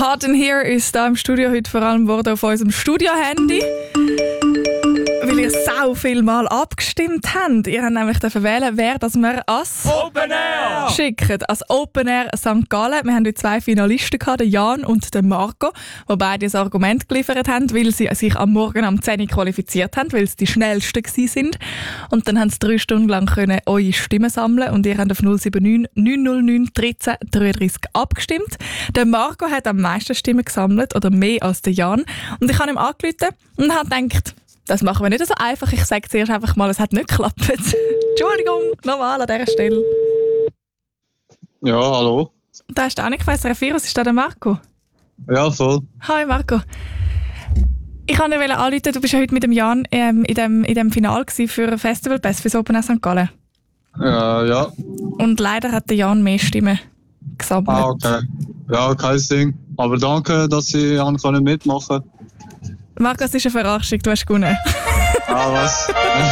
Hard in Here ist da im Studio heute vor allem geworden auf unserem Studio-Handy. Weil ihr so viel mal abgestimmt habt. Ihr habt nämlich wählen, wer das wir als Open Air schicken. Als Open Air St. Gallen. Wir haben heute 2 Finalisten gehabt, den Jan und den Marco, die beide ein Argument geliefert haben, weil sie sich am Morgen um 10 Uhr qualifiziert haben, weil sie die schnellsten waren. Und dann haben sie 3 Stunden lang eure Stimmen sammeln und ihr habt auf 079 909 13 33 abgestimmt. Der Marco hat am meisten Stimmen gesammelt, oder mehr als der Jan. Und ich habe ihm angerufen und habe gedacht, das machen wir nicht so einfach. Ich sage zuerst einfach mal, es hat nicht geklappt. Entschuldigung, nochmal an dieser Stelle. Ja, hallo. Da ist der Annik von SRF 4, was ist da der Marco? Ja, voll. Hi Marco. Ich wollte dir anrufen, du bist ja heute mit dem Jan in dem Finale für Festival Pass für das Open Air St. Gallen. Ja. Und leider hat der Jan mehr Stimmen gesammelt. Ah, okay. Ja, kein Ding. Aber danke, dass Sie mitmachen können. Marco, es ist eine Verarschung, du hast gewonnen. Ah, was?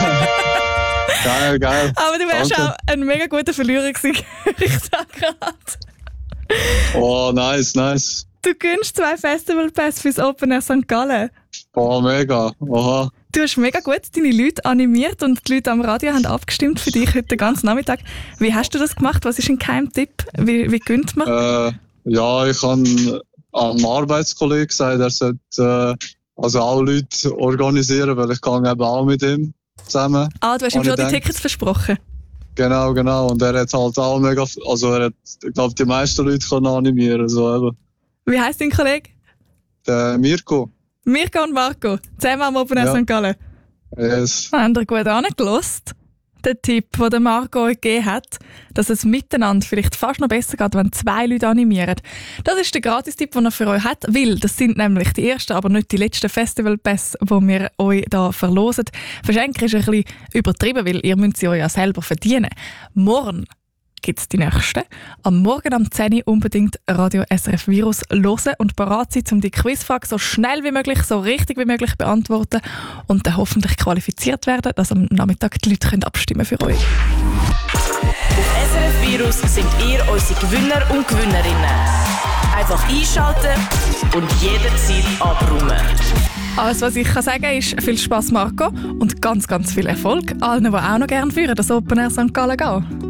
Geil. Aber du wärst danke. auch ein mega guter Verlierer gewesen. Ich sag gerade. Oh, nice. Du gönnst 2 Festivalpässe fürs Open Air St. Gallen. Oh, mega. Oha. Du hast mega gut deine Leute animiert und die Leute am Radio haben abgestimmt für dich heute den ganzen Nachmittag. Wie hast du das gemacht? Was ist ein Geheimtipp? Wie gönnt man? Ja, ich habe einem Arbeitskollegen gesagt, er sollte alle Leute organisieren, weil ich kann eben auch mit ihm zusammen. Ah, du hast ihm schon die Tickets versprochen? Genau. Und er hat halt auch mega, ich glaube, die meisten Leute können animieren. So eben. Wie heisst dein Kollege? Der Mirko. Mirko und Marco, zusammen am Open Air St. Gallen. Yes. Haben ihr gut angehört? Der Tipp, den der Marco euch gegeben hat, dass es miteinander vielleicht fast noch besser geht, wenn 2 Leute animieren. Das ist der Gratis-Tipp, den er für euch hat, weil das sind nämlich die ersten, aber nicht die letzten Festival-Pässe, die wir euch hier verlosen. Verschenken ist ein bisschen übertrieben, weil ihr müsst sie euch ja selber verdienen. Morgen gibt es die nächsten. Am Morgen um 10 Uhr unbedingt Radio SRF Virus hören und bereit sein, um die Quizfrage so schnell wie möglich, so richtig wie möglich beantworten und dann hoffentlich qualifiziert werden, dass am Nachmittag die Leute abstimmen für euch. Auf SRF Virus sind ihr unsere Gewinner und Gewinnerinnen. Einfach einschalten und jederzeit abräumen. Alles, was ich sagen kann, ist viel Spass, Marco, und ganz, ganz viel Erfolg allen, die auch noch gerne für das Open Air St. Gallen gehen.